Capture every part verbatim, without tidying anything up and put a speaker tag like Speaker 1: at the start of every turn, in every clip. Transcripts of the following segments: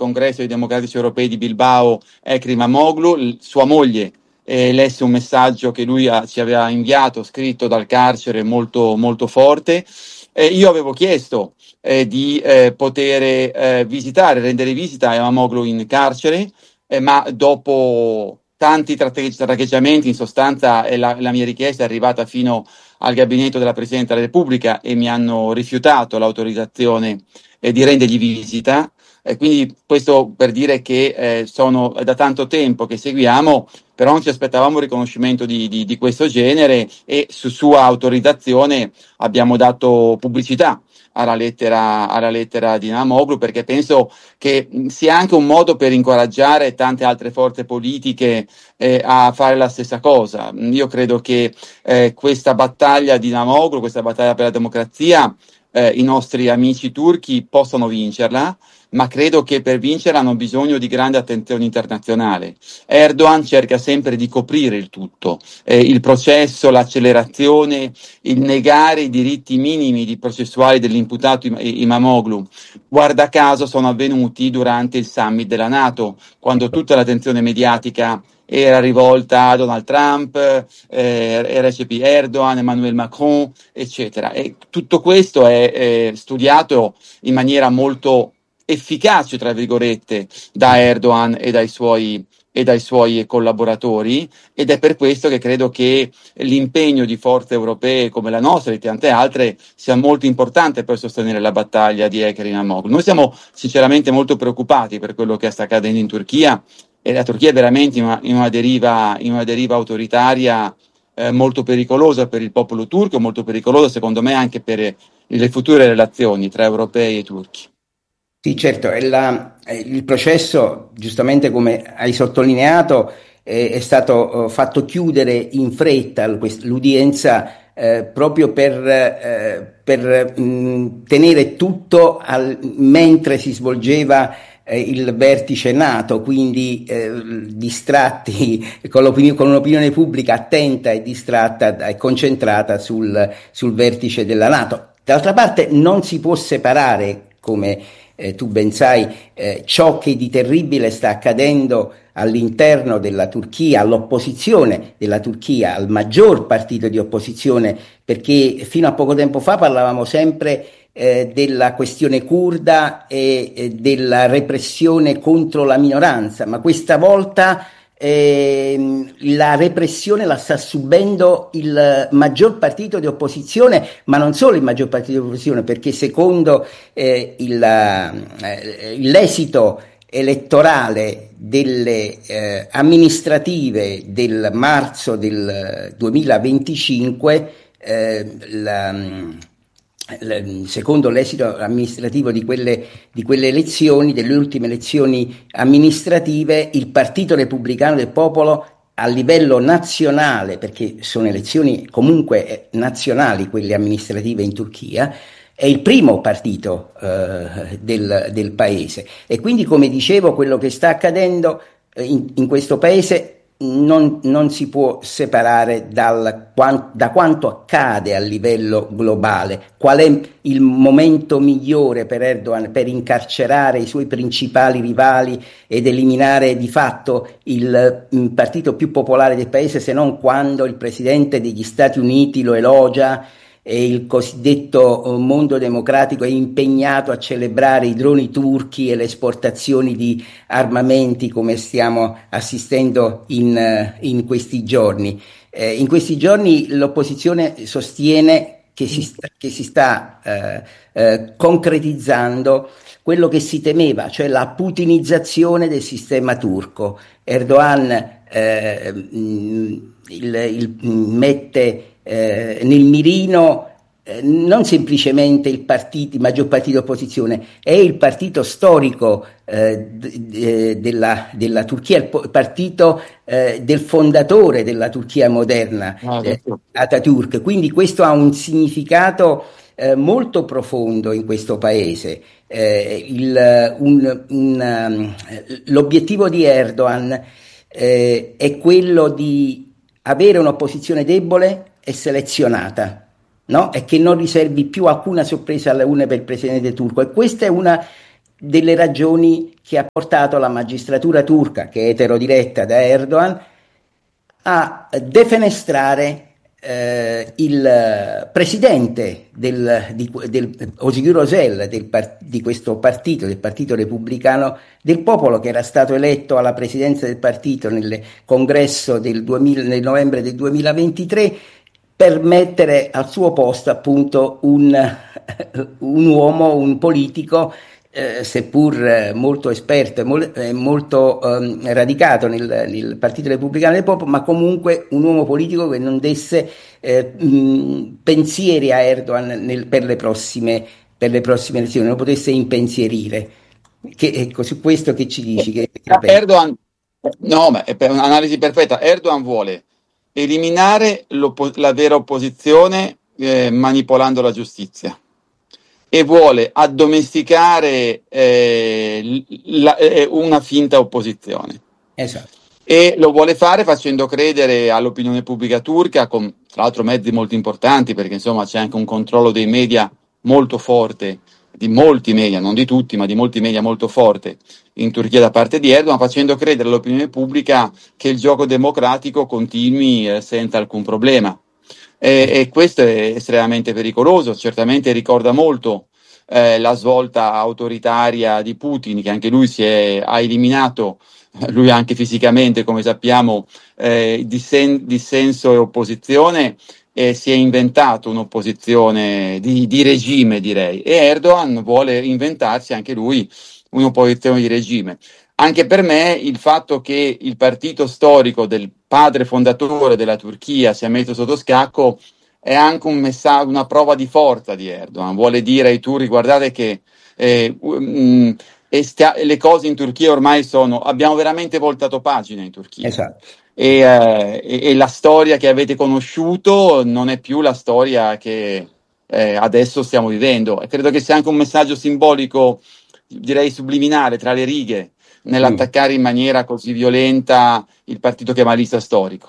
Speaker 1: congresso dei democratici europei di Bilbao, Ekrem İmamoğlu, sua moglie eh, lesse un messaggio che lui ha, ci aveva inviato, scritto dal carcere, molto, molto forte. Eh, io avevo chiesto eh, di eh, poter eh, visitare, rendere visita a Imamoglu in carcere, eh, ma dopo tanti tratte- traccheggiamenti, in sostanza eh, la, la mia richiesta è arrivata fino al gabinetto della Presidente della Repubblica e mi hanno rifiutato l'autorizzazione eh, di rendergli visita. Eh, quindi questo per dire che eh, sono da tanto tempo che seguiamo, però non ci aspettavamo un riconoscimento di, di, di questo genere e su sua autorizzazione abbiamo dato pubblicità alla lettera, alla lettera di Imamoglu, perché penso che mh, sia anche un modo per incoraggiare tante altre forze politiche eh, a fare la stessa cosa. Io credo che eh, questa battaglia di Imamoglu, questa battaglia per la democrazia, eh, i nostri amici turchi possano vincerla, ma credo che per vincerla hanno bisogno di grande attenzione internazionale. Erdogan cerca sempre di coprire il tutto, eh, il processo, l'accelerazione, il negare i diritti minimi di processuali dell'imputato Im- Imamoglu. Guarda caso sono avvenuti durante il summit della NATO, quando tutta l'attenzione mediatica era rivolta a Donald Trump, eh, Recep Erdogan, Emmanuel Macron, eccetera. E tutto questo è eh, studiato in maniera molto efficace, tra virgolette, da Erdogan e dai suoi e dai suoi collaboratori, ed è per questo che credo che l'impegno di forze europee come la nostra e di tante altre sia molto importante per sostenere la battaglia di Ekrem İmamoğlu. Noi siamo sinceramente molto preoccupati per quello che sta accadendo in Turchia, e la Turchia è veramente in una, in una deriva, in una deriva autoritaria eh, molto pericolosa per il popolo turco, molto pericolosa secondo me anche per le future relazioni tra europei e turchi.
Speaker 2: Sì, certo, è la- è il processo, giustamente come hai sottolineato, è, è stato eh, fatto chiudere in fretta l- quest- l'udienza eh, proprio per, eh, per mh, tenere tutto al- mentre si svolgeva eh, il vertice NATO, quindi eh, distratti con l'opinio- con un'opinione pubblica attenta e distratta e concentrata sul, sul vertice della NATO. D'altra parte non si può separare, come eh, tu ben sai, eh, ciò che di terribile sta accadendo all'interno della Turchia, all'opposizione della Turchia, al maggior partito di opposizione, perché fino a poco tempo fa parlavamo sempre eh, della questione curda e eh, della repressione contro la minoranza, ma questa volta eh, la repressione la sta subendo il maggior partito di opposizione, ma non solo il maggior partito di opposizione, perché secondo eh, il, eh, l'esito elettorale delle eh, amministrative del marzo del duemilaventicinque, eh, la, la, secondo l'esito amministrativo di quelle, di quelle elezioni, delle ultime elezioni amministrative, il Partito Repubblicano del Popolo a livello nazionale, perché sono elezioni comunque nazionali quelle amministrative in Turchia, è il primo partito eh, del, del paese, e quindi, come dicevo, quello che sta accadendo eh, in, in questo paese non, non si può separare dal, da quanto accade a livello globale. Qual è il momento migliore per Erdogan per incarcerare i suoi principali rivali ed eliminare di fatto il, il partito più popolare del paese, se non quando il presidente degli Stati Uniti lo elogia e il cosiddetto mondo democratico è impegnato a celebrare i droni turchi e le esportazioni di armamenti, come stiamo assistendo in, in questi giorni. Eh, in questi giorni l'opposizione sostiene che si sta, che si sta eh, eh, concretizzando quello che si temeva, cioè la putinizzazione del sistema turco. Erdogan eh, il, il, mette eh, nel mirino eh, non semplicemente il, partito, il maggior partito di opposizione, è il partito storico eh, d- d- della, della Turchia, il, po- il partito eh, del fondatore della Turchia moderna, eh, Atatürk. Quindi questo ha un significato eh, molto profondo in questo paese. Eh, il, un, un, um, l'obiettivo di Erdogan eh, è quello di avere un'opposizione debole e selezionata, no? E che non riservi più alcuna sorpresa alle urne per il presidente turco. E questa è una delle ragioni che ha portato la magistratura turca, che è eterodiretta da Erdogan, a defenestrare eh, il presidente del, di, del Özgür Özel, del, di questo partito, del Partito Repubblicano del Popolo, che era stato eletto alla presidenza del partito nel congresso del duemila, nel novembre del duemilaventitré, per mettere al suo posto appunto un, un uomo, un politico, eh, seppur molto esperto e mol, eh, molto um, radicato nel, nel Partito Repubblicano del Popolo, ma comunque un uomo politico che non desse eh, mh, pensieri a Erdogan nel, per le prossime per le prossime elezioni, lo potesse impensierire. Che, ecco, su questo che ci dici? Che, che
Speaker 1: Erdogan, no, ma è per un'analisi perfetta. Erdogan vuole eliminare la vera opposizione eh, manipolando la giustizia e vuole addomesticare eh, la, eh, una finta opposizione.
Speaker 2: Esatto.
Speaker 1: E lo vuole fare facendo credere all'opinione pubblica turca, con tra l'altro mezzi molto importanti, perché insomma c'è anche un controllo dei media molto forte, di molti media, non di tutti, ma di molti media molto forte in Turchia da parte di Erdogan, facendo credere all'opinione pubblica che il gioco democratico continui eh, senza alcun problema. E, e questo è estremamente pericoloso, certamente ricorda molto eh, la svolta autoritaria di Putin, che anche lui si è, ha eliminato, lui anche fisicamente, come sappiamo, eh, dissen- dissenso e opposizione, e si è inventato un'opposizione di, di regime, direi, e Erdogan vuole inventarsi anche lui un'opposizione di regime. Anche per me il fatto che il partito storico del padre fondatore della Turchia sia messo sotto scacco è anche un messaggio, una prova di forza di Erdogan. Vuole dire ai turchi: guardate che eh, um, stia- le cose in Turchia ormai sono, abbiamo veramente voltato pagina in Turchia.
Speaker 2: Esatto.
Speaker 1: E, eh, e, e la storia che avete conosciuto non è più la storia che eh, adesso stiamo vivendo. E credo che sia anche un messaggio simbolico, direi subliminale, tra le righe, nell'attaccare in maniera così violenta il partito kemalista storico.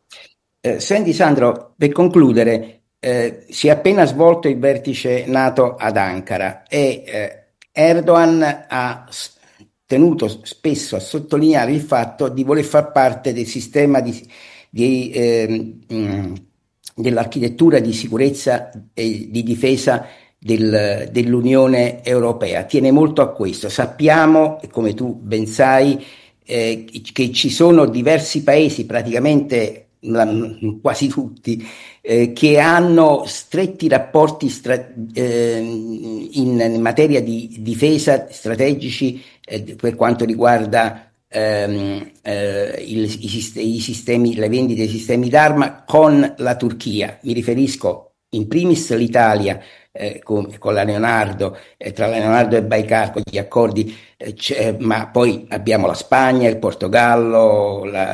Speaker 2: Eh, senti Sandro, per concludere, eh, si è appena svolto il vertice NATO ad Ankara e eh, Erdogan ha s- tenuto spesso a sottolineare il fatto di voler far parte del sistema di, di, ehm, mh, dell'architettura di sicurezza e di difesa del- dell'Unione Europea. Tiene molto a questo. Sappiamo, come tu ben sai, eh, che ci sono diversi paesi, praticamente la, quasi tutti, eh, che hanno stretti rapporti stra- eh, in, in materia di difesa strategici eh, per quanto riguarda ehm, eh, il, i, i sistemi, le vendite dei sistemi d'arma con la Turchia. Mi riferisco in primis l'Italia eh, con, con la Leonardo, eh, tra la Leonardo e Baikar, con gli accordi, eh, ma poi abbiamo la Spagna, il Portogallo, la,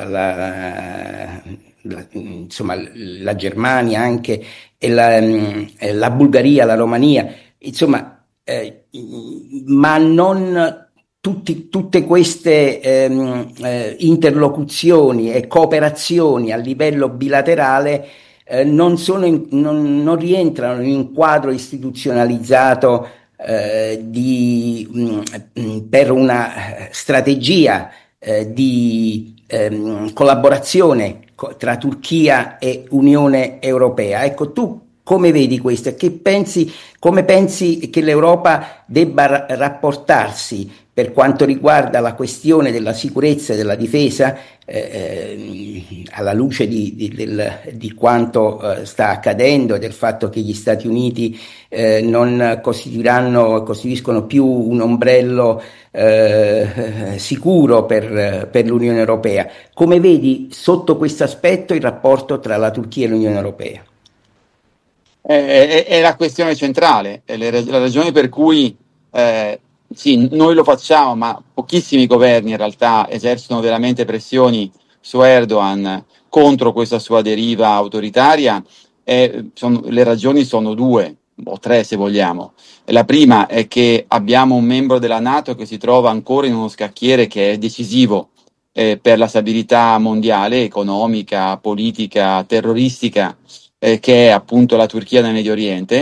Speaker 2: la, la, insomma, la Germania anche, e la, la Bulgaria, la Romania, insomma, eh, ma non tutti, tutte queste ehm, eh, interlocuzioni e cooperazioni a livello bilaterale eh, non, sono in, non, non rientrano in un quadro istituzionalizzato eh, di, mh, per una strategia eh, di ehm, collaborazione co- tra Turchia e Unione Europea. Ecco, tu come vedi questo? Che pensi, come pensi che l'Europa debba ra- rapportarsi per quanto riguarda la questione della sicurezza e della difesa, eh, alla luce di, di, del, di quanto eh, sta accadendo e del fatto che gli Stati Uniti eh, non costituiranno, costituiscono più un ombrello eh, sicuro per, per l'Unione Europea? Come vedi sotto questo aspetto il rapporto tra la Turchia e l'Unione Europea?
Speaker 1: È, è, è la questione centrale, è le, la ragione per cui eh, sì, noi lo facciamo, ma pochissimi governi in realtà esercitano veramente pressioni su Erdogan contro questa sua deriva autoritaria. E sono, le ragioni sono due, o tre se vogliamo. La prima è che abbiamo un membro della NATO che si trova ancora in uno scacchiere che è decisivo eh, per la stabilità mondiale, economica, politica, terroristica, eh, che è appunto la Turchia nel Medio Oriente,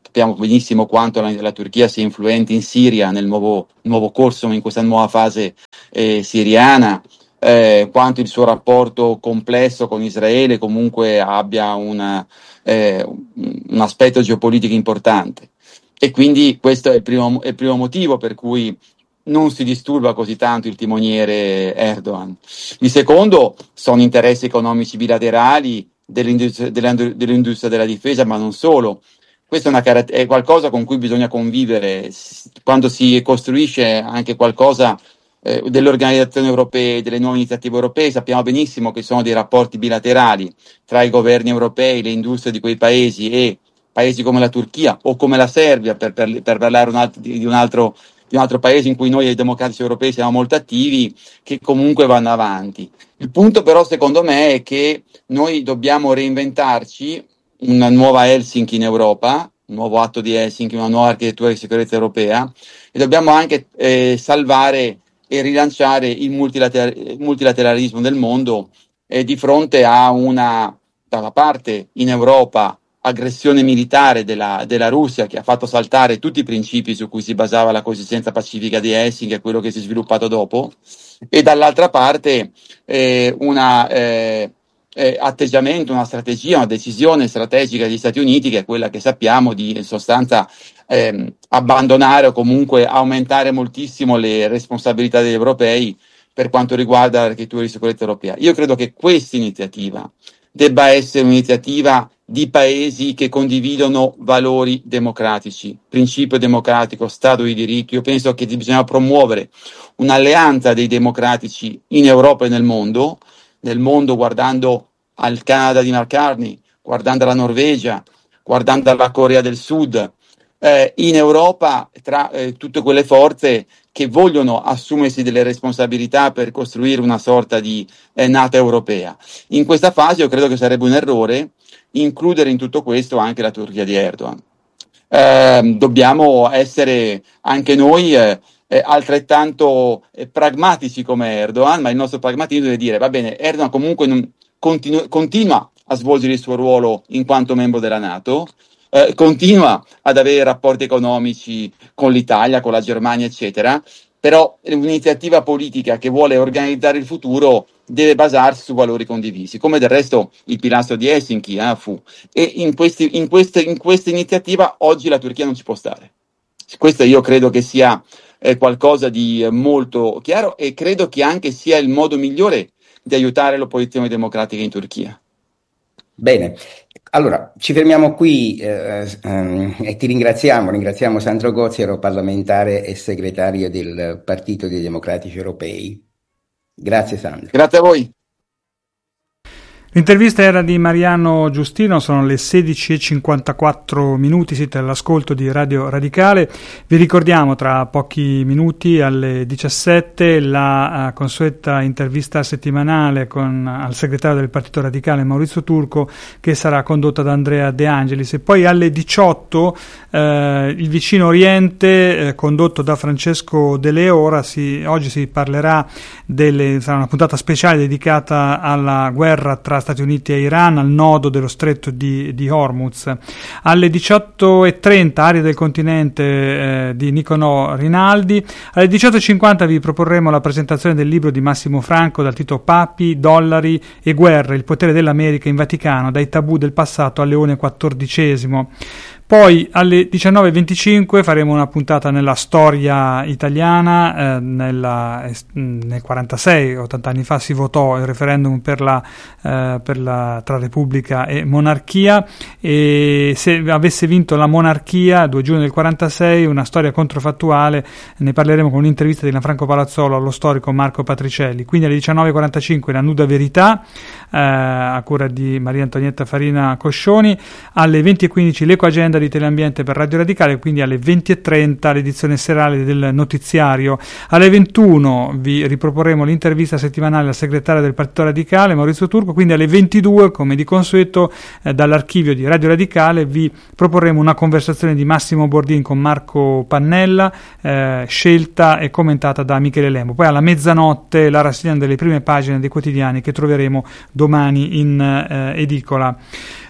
Speaker 1: Sappiamo benissimo quanto la, la Turchia sia influente in Siria nel nuovo, nuovo corso, in questa nuova fase eh, siriana, eh, quanto il suo rapporto complesso con Israele comunque abbia una, eh, un aspetto geopolitico importante. E quindi questo è il primo, è il primo motivo per cui non si disturba così tanto il timoniere Erdogan. Il secondo sono interessi economici bilaterali dell'industria, dell'industria della difesa, ma non solo. Questo è, una, è qualcosa con cui bisogna convivere. Quando si costruisce anche qualcosa eh, delle organizzazioni europee, delle nuove iniziative europee, sappiamo benissimo che sono dei rapporti bilaterali tra i governi europei, le industrie di quei paesi e paesi come la Turchia o come la Serbia, per, per, per parlare un altro, di, un altro, di un altro paese in cui noi democratici europei siamo molto attivi, che comunque vanno avanti. Il punto però secondo me è che noi dobbiamo reinventarci una nuova Helsinki in Europa, un nuovo atto di Helsinki, una nuova architettura di sicurezza europea, e dobbiamo anche eh, salvare e rilanciare il multilater- multilateralismo del mondo eh, di fronte a una, da una parte in Europa, aggressione militare della, della Russia che ha fatto saltare tutti i principi su cui si basava la coesistenza pacifica di Helsinki e quello che si è sviluppato dopo, e dall'altra parte eh, una eh, eh, atteggiamento, una strategia, una decisione strategica degli Stati Uniti, che è quella che sappiamo di in sostanza ehm, abbandonare o comunque aumentare moltissimo le responsabilità degli europei per quanto riguarda l'architettura di sicurezza europea. Io credo che questa iniziativa debba essere un'iniziativa di paesi che condividono valori democratici, principio democratico, Stato di diritto. Io penso che bisogna promuovere un'alleanza dei democratici in Europa e nel mondo, nel mondo guardando al Canada di McCartney, guardando alla Norvegia, guardando alla Corea del Sud, eh, in Europa tra eh, tutte quelle forze che vogliono assumersi delle responsabilità per costruire una sorta di eh, NATO europea. In questa fase io credo che sarebbe un errore includere in tutto questo anche la Turchia di Erdogan. Eh, dobbiamo essere anche noi eh, eh, altrettanto eh, pragmatici come Erdogan, ma il nostro pragmatismo deve dire, va bene, Erdogan comunque non continu- continua a svolgere il suo ruolo in quanto membro della NATO, eh, continua ad avere rapporti economici con l'Italia, con la Germania, eccetera, però un'iniziativa politica che vuole organizzare il futuro deve basarsi su valori condivisi, come del resto il pilastro di Helsinki eh, fu. E in, questi, in, queste, in questa iniziativa oggi la Turchia non ci può stare. Questo io credo che sia eh, qualcosa di eh, molto chiaro, e credo che anche sia il modo migliore di aiutare l'opposizione democratica in Turchia.
Speaker 2: Bene, allora ci fermiamo qui eh, ehm, e ti ringraziamo, ringraziamo Sandro Gozzi, europarlamentare e segretario del Partito dei Democratici Europei. Grazie Sandro.
Speaker 1: Grazie a voi.
Speaker 3: L'intervista era di Mariano Giustino, sono le sedici e cinquantaquattro minuti, siete all'ascolto di Radio Radicale. Vi ricordiamo tra pochi minuti alle diciassette la uh, consueta intervista settimanale con, al segretario del Partito Radicale Maurizio Turco, che sarà condotta da Andrea De Angelis, e poi alle diciotto uh, il Vicino Oriente uh, condotto da Francesco De Leora. Si, oggi si parlerà delle, sarà una puntata speciale dedicata alla guerra tra Stati Uniti e Iran, al nodo dello stretto di, di Hormuz. Alle diciotto e trenta Aria del continente eh, di Nicanor Rinaldi. Alle diciotto e cinquanta vi proporremo la presentazione del libro di Massimo Franco dal titolo Papi, dollari e guerre, il potere dell'America in Vaticano, dai tabù del passato al Leone quattordicesimo. Poi alle diciannove e venticinque faremo una puntata nella storia italiana. Eh, nella, eh, nel quarantasei, ottanta anni fa, si votò il referendum per la, eh, per la tra Repubblica e monarchia, e se avesse vinto la monarchia, due giugno del quarantasei, una storia controfattuale, ne parleremo con un'intervista di Gianfranco Palazzolo allo storico Marco Patricielli. Quindi alle diciannove e quarantacinque La nuda verità, eh, a cura di Maria Antonietta Farina Coscioni. Alle venti e quindici l'Ecoagenda di Teleambiente per Radio Radicale, quindi alle venti e trenta l'edizione serale del notiziario. Alle ventuno vi riproporremo l'intervista settimanale al segretario del Partito Radicale Maurizio Turco, quindi alle ventidue, come di consueto, eh, dall'archivio di Radio Radicale vi proporremo una conversazione di Massimo Bordin con Marco Pannella, eh, scelta e commentata da Michele Lembo. Poi alla mezzanotte la rassegna delle prime pagine dei quotidiani che troveremo domani in eh, edicola.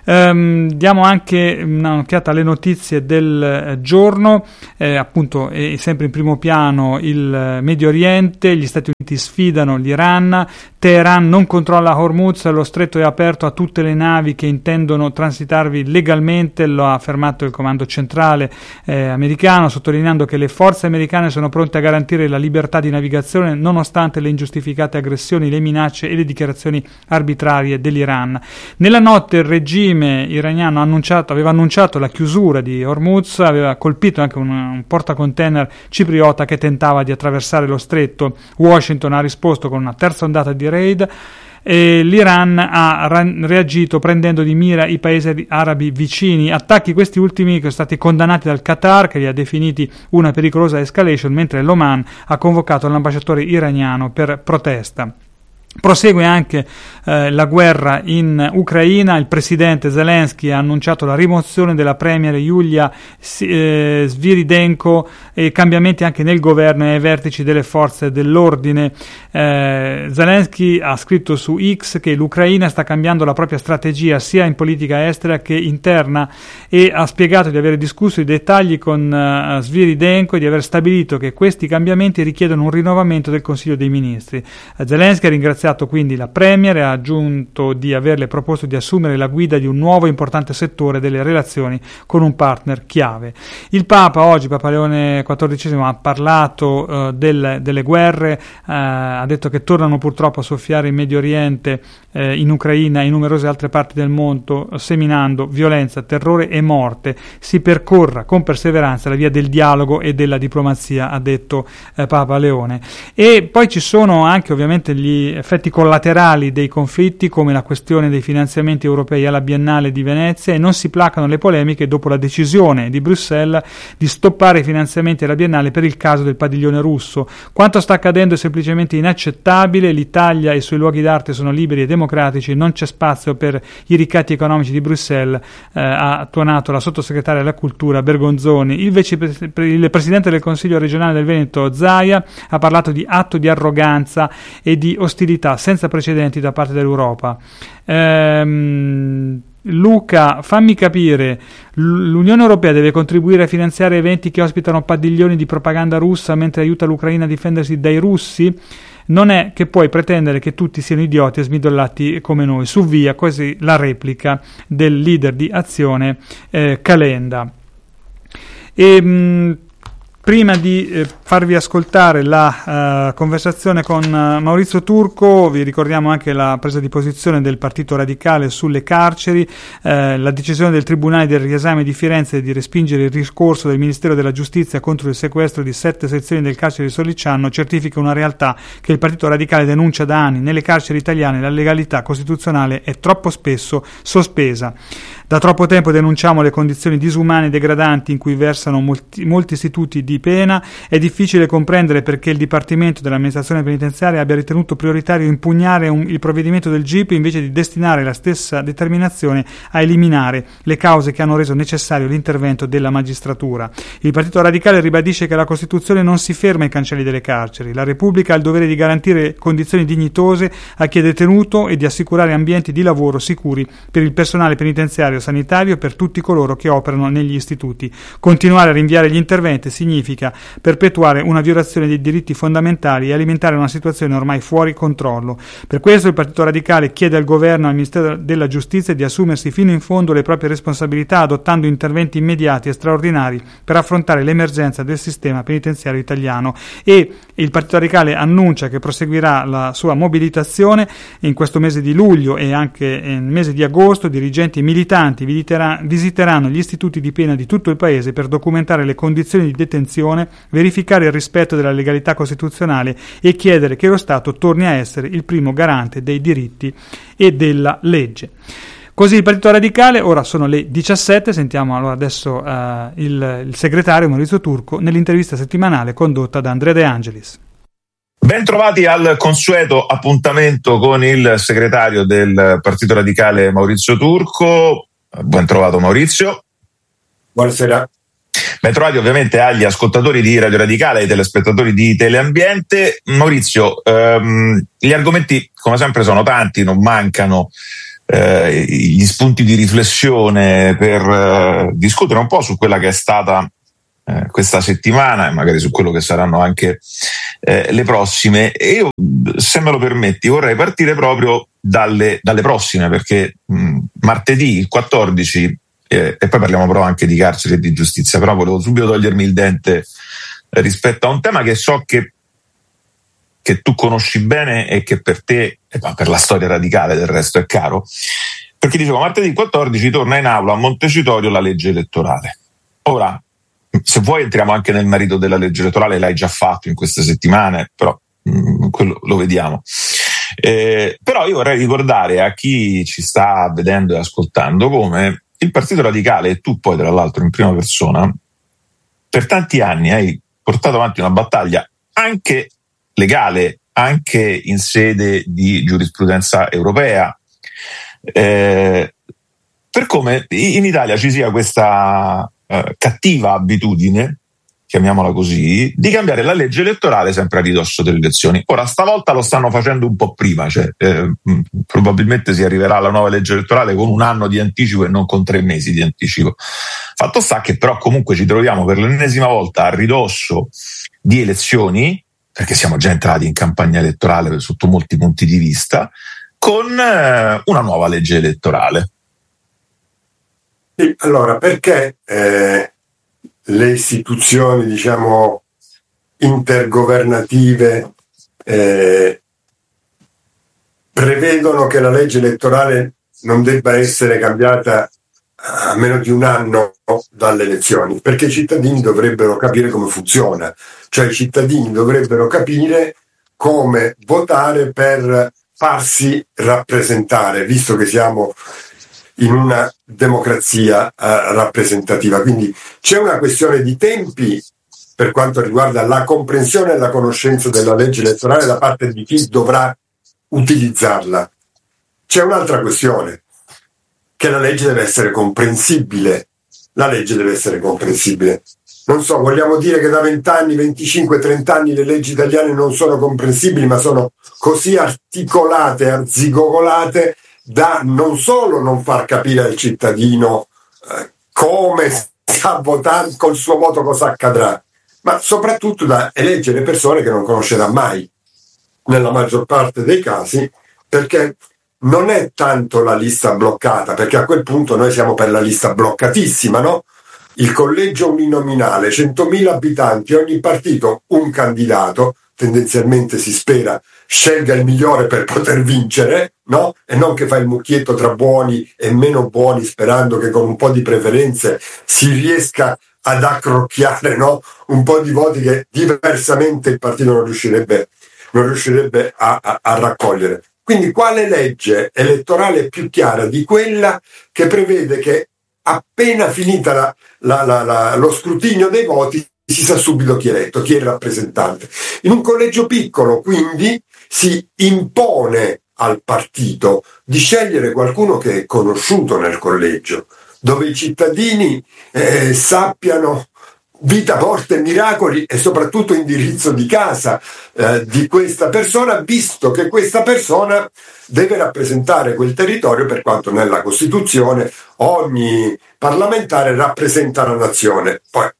Speaker 3: Ehm, diamo anche un'occhiata alle notizie del eh, giorno, eh, appunto è sempre in primo piano il Medio Oriente, gli Stati Uniti sfidano l'Iran, Teheran non controlla Hormuz, lo stretto è aperto a tutte le navi che intendono transitarvi legalmente, lo ha affermato il comando centrale eh, americano, sottolineando che le forze americane sono pronte a garantire la libertà di navigazione nonostante le ingiustificate aggressioni, le minacce e le dichiarazioni arbitrarie dell'Iran. Nella notte il regime iraniano ha annunciato, aveva annunciato la chiusura di Hormuz, aveva colpito anche un, un portacontainer cipriota che tentava di attraversare lo stretto. Washington ha risposto con una terza ondata di raid e l'Iran ha reagito prendendo di mira i paesi arabi vicini, attacchi questi ultimi che sono stati condannati dal Qatar, che li ha definiti una pericolosa escalation, mentre l'Oman ha convocato l'ambasciatore iraniano per protesta. Prosegue anche eh, la guerra in Ucraina, il presidente Zelensky ha annunciato la rimozione della premier Yulia eh, Sviridenko e cambiamenti anche nel governo e ai vertici delle forze dell'ordine. Eh, Zelensky ha scritto su X che l'Ucraina sta cambiando la propria strategia sia in politica estera che interna e ha spiegato di aver discusso i dettagli con uh, Sviridenko e di aver stabilito che questi cambiamenti richiedono un rinnovamento del Consiglio dei Ministri. Uh, Zelensky ha ringraziato quindi la Premier e ha aggiunto di averle proposto di assumere la guida di un nuovo importante settore delle relazioni con un partner chiave. Il Papa oggi, Papa Leone quattordicesimo, ha parlato uh, del, delle guerre, uh, ha detto che tornano purtroppo a soffiare in Medio Oriente, uh, in Ucraina e in numerose altre parti del mondo, seminando violenza, terrore e morte. Si percorra con perseveranza la via del dialogo e della diplomazia, ha detto uh, Papa Leone. E poi ci sono anche ovviamente gli effetti collaterali dei conflitti, come la questione dei finanziamenti europei alla Biennale di Venezia, e non si placano le polemiche dopo la decisione di Bruxelles di stoppare i finanziamenti alla Biennale per il caso del padiglione russo. Quanto sta accadendo è semplicemente inaccettabile, l'Italia e i suoi luoghi d'arte sono liberi e democratici, non c'è spazio per i ricatti economici di Bruxelles, eh, ha tuonato la sottosegretaria alla cultura Bergonzoni. Il, vice, il presidente del Consiglio regionale del Veneto Zaia ha parlato di atto di arroganza e di ostilità senza precedenti da parte dell'Europa. Ehm, Luca, fammi capire, l'Unione Europea deve contribuire a finanziare eventi che ospitano padiglioni di propaganda russa mentre aiuta l'Ucraina a difendersi dai russi? Non è che puoi pretendere che tutti siano idioti e smidollati come noi. Su via, così la replica del leader di Azione eh, Calenda. E mh, prima di eh, farvi ascoltare la uh, conversazione con uh, Maurizio Turco, vi ricordiamo anche la presa di posizione del Partito Radicale sulle carceri, eh, la decisione del Tribunale del Riesame di Firenze di respingere il ricorso del Ministero della Giustizia contro il sequestro di sette sezioni del carcere di Sollicciano certifica una realtà che il Partito Radicale denuncia da anni. Nelle carceri italiane la legalità costituzionale è troppo spesso sospesa. Da troppo tempo denunciamo le condizioni disumane e degradanti in cui versano molti, molti istituti di pena. È difficile comprendere perché il Dipartimento dell'Amministrazione Penitenziaria abbia ritenuto prioritario impugnare un, il provvedimento del G I P invece di destinare la stessa determinazione a eliminare le cause che hanno reso necessario l'intervento della magistratura. Il Partito Radicale ribadisce che la Costituzione non si ferma ai cancelli delle carceri. La Repubblica ha il dovere di garantire condizioni dignitose a chi è detenuto e di assicurare ambienti di lavoro sicuri per il personale penitenziario sanitario e per tutti coloro che operano negli istituti. Continuare a rinviare gli interventi significa perpetuare una violazione dei diritti fondamentali e alimentare una situazione ormai fuori controllo. Per questo il Partito Radicale chiede al Governo e al Ministero della Giustizia di assumersi fino in fondo le proprie responsabilità, adottando interventi immediati e straordinari per affrontare l'emergenza del sistema penitenziario italiano. E il Partito Radicale annuncia che proseguirà la sua mobilitazione in questo mese di luglio e anche nel mese di agosto. Dirigenti e militanti visiteranno gli istituti di pena di tutto il paese per documentare le condizioni di detenzione, verificare il rispetto della legalità costituzionale e chiedere che lo Stato torni a essere il primo garante dei diritti e della legge. Così il Partito Radicale. Ora sono le diciassette, sentiamo allora adesso uh, il, il segretario Maurizio Turco nell'intervista settimanale condotta da Andrea De Angelis.
Speaker 4: Ben trovati al consueto appuntamento con il segretario del Partito Radicale Maurizio Turco. Ben trovato Maurizio.
Speaker 5: Buonasera.
Speaker 4: Ben trovati ovviamente agli ascoltatori di Radio Radicale e ai telespettatori di Teleambiente. Maurizio, ehm, gli argomenti come sempre sono tanti, non mancano eh, gli spunti di riflessione per eh, discutere un po' su quella che è stata eh, questa settimana e magari su quello che saranno anche eh, le prossime. E io, se me lo permetti, vorrei partire proprio dalle, dalle prossime, perché mh, martedì il quattordici, eh, e poi parliamo però anche di carcere e di giustizia, però volevo subito togliermi il dente eh, rispetto a un tema che so che che tu conosci bene e che per te, e per la storia radicale del resto, è caro, perché dicevo, martedì quattordici torna in aula a Montecitorio la legge elettorale. Ora, se vuoi entriamo anche nel merito della legge elettorale, l'hai già fatto in queste settimane, però mh, quello lo vediamo. Eh, però io vorrei ricordare a chi ci sta vedendo e ascoltando come il Partito Radicale, e tu poi tra l'altro in prima persona, per tanti anni hai portato avanti una battaglia anche legale, anche in sede di giurisprudenza europea, eh, per come in Italia ci sia questa eh, cattiva abitudine, chiamiamola così, di cambiare la legge elettorale sempre a ridosso delle elezioni. Ora, stavolta lo stanno facendo un po' prima, cioè eh, probabilmente si arriverà alla nuova legge elettorale con un anno di anticipo e non con tre mesi di anticipo. Fatto sta che però comunque ci troviamo per l'ennesima volta a ridosso di elezioni, perché siamo già entrati in campagna elettorale sotto molti punti di vista, con eh, una nuova legge elettorale.
Speaker 5: Sì, allora, perché eh, le istituzioni, diciamo, intergovernative eh, prevedono che la legge elettorale non debba essere cambiata a meno di un anno dalle elezioni? Perché i cittadini dovrebbero capire come funziona, cioè i cittadini dovrebbero capire come votare per farsi rappresentare, visto che siamo in una democrazia eh, rappresentativa. Quindi c'è una questione di tempi per quanto riguarda la comprensione e la conoscenza della legge elettorale da parte di chi dovrà utilizzarla. C'è un'altra questione, che la legge deve essere comprensibile. La legge deve essere comprensibile. Non so, vogliamo dire che da vent'anni, venticinque, trenta anni le leggi italiane non sono comprensibili, ma sono così articolate, arzigogolate, da non solo non far capire al cittadino eh, come sta votando, col suo voto cosa accadrà, ma soprattutto da eleggere persone che non conoscerà mai, nella maggior parte dei casi, perché non è tanto la lista bloccata, perché a quel punto noi siamo per la lista bloccatissima, no? Il collegio uninominale, centomila abitanti, ogni partito un candidato, tendenzialmente si spera scelga il migliore per poter vincere, no? E non che fa il mucchietto tra buoni e meno buoni, sperando che con un po' di preferenze si riesca ad accrocchiare, no? Un po' di voti che diversamente il partito non riuscirebbe, non riuscirebbe a, a, a raccogliere. Quindi quale legge elettorale è più chiara di quella che prevede che appena finita la, la, la, la, lo scrutinio dei voti si sa subito chi è eletto, chi è il rappresentante. In un collegio piccolo, quindi, si impone al partito di scegliere qualcuno che è conosciuto nel collegio, dove i cittadini eh, sappiano vita, morte, miracoli e soprattutto indirizzo di casa eh, di questa persona, visto che questa persona deve rappresentare quel territorio, per quanto nella Costituzione ogni parlamentare rappresenta la nazione. Poi,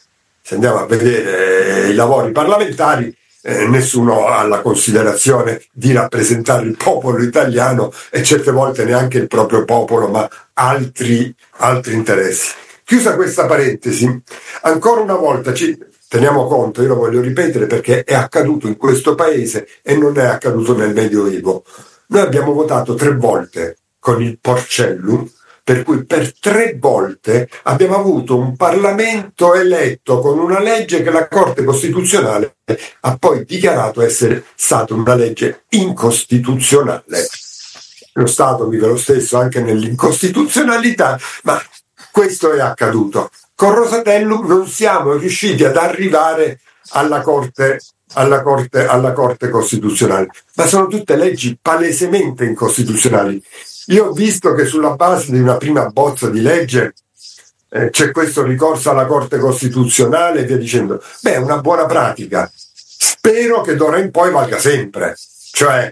Speaker 5: se andiamo a vedere i lavori parlamentari, eh, nessuno ha la considerazione di rappresentare il popolo italiano e certe volte neanche il proprio popolo, ma altri, altri interessi. Chiusa questa parentesi, ancora una volta ci teniamo conto, io lo voglio ripetere perché è accaduto in questo paese e non è accaduto nel Medioevo. Noi abbiamo votato tre volte con il Porcellum, per cui per tre volte abbiamo avuto un Parlamento eletto con una legge che la Corte Costituzionale ha poi dichiarato essere stata una legge incostituzionale. Lo Stato vive lo stesso anche nell'incostituzionalità, ma questo è accaduto. Con Rosatellum non siamo riusciti ad arrivare alla Corte, alla Corte, alla Corte Costituzionale, ma sono tutte leggi palesemente incostituzionali. Io ho visto che sulla base di una prima bozza di legge eh, c'è questo ricorso alla Corte Costituzionale e via dicendo. Beh, è una buona pratica. Spero che d'ora in poi valga sempre. Cioè,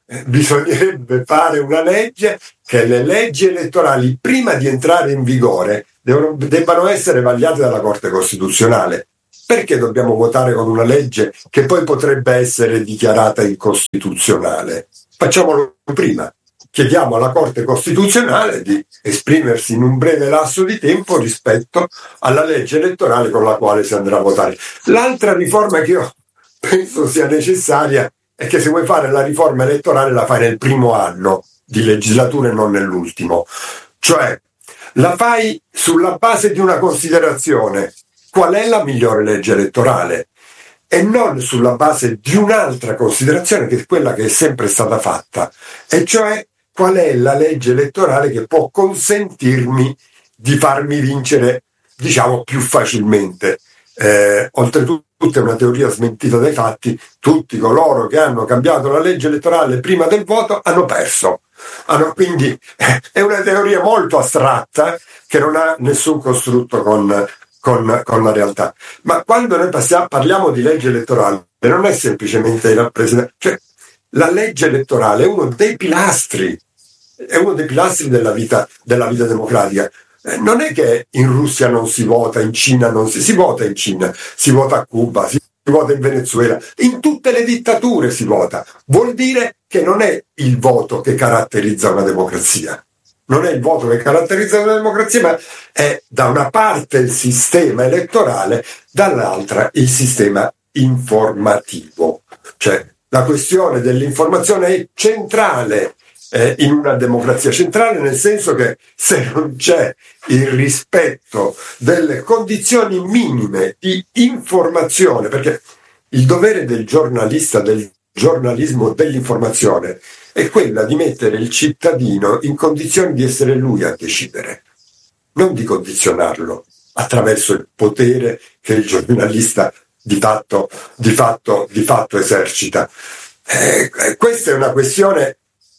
Speaker 5: eh, bisognerebbe fare una legge che le leggi elettorali, prima di entrare in vigore, devono, debbano essere vagliate dalla Corte Costituzionale. Perché dobbiamo votare con una legge che poi potrebbe essere dichiarata incostituzionale? Facciamolo prima. Chiediamo alla Corte Costituzionale di esprimersi in un breve lasso di tempo rispetto alla legge elettorale con la quale si andrà a votare. L'altra riforma che io penso sia necessaria è che se vuoi fare la riforma elettorale la fai nel primo anno di legislatura e non nell'ultimo. Cioè, la fai sulla base di una considerazione: qual è la migliore legge elettorale? E non sulla base di un'altra considerazione, che è quella che è sempre stata fatta, e cioè qual è la legge elettorale che può consentirmi di farmi vincere, diciamo, più facilmente. Eh, oltretutto è una teoria smentita dai fatti: tutti coloro che hanno cambiato la legge elettorale prima del voto hanno perso. Hanno, quindi eh, è una teoria molto astratta che non ha nessun costrutto con, con, con la realtà. Ma quando noi passiamo, parliamo di legge elettorale, non è semplicemente il rappresentante, cioè la legge elettorale è uno dei pilastri, è uno dei pilastri della vita, della vita democratica. Eh, non è che in Russia non si vota, in Cina non si, si vota in Cina, si vota a Cuba, si vota in Venezuela, in tutte le dittature si vota. Vuol dire che non è il voto che caratterizza una democrazia. Non è il voto che caratterizza una democrazia, ma è da una parte il sistema elettorale, dall'altra il sistema informativo. Cioè, la questione dell'informazione è centrale eh, in una democrazia, centrale nel senso che se non c'è il rispetto delle condizioni minime di informazione, perché il dovere del giornalista, del giornalismo dell'informazione, è quella di mettere il cittadino in condizioni di essere lui a decidere, non di condizionarlo attraverso il potere che il giornalista di fatto, di fatto, di fatto esercita. Eh, questa è una questione,